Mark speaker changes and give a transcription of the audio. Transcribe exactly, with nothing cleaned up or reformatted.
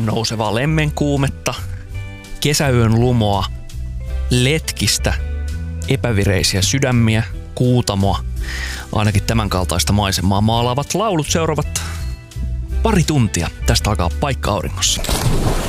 Speaker 1: ilmaan nousevaa lemmenkuumetta, kesäyön lumoa, letkistä, epävireisiä sydämiä, kuutamoa, ainakin tämän kaltaista maisemaa maalaavat laulut seuraavat pari tuntia. Tästä alkaa Paikka auringossa.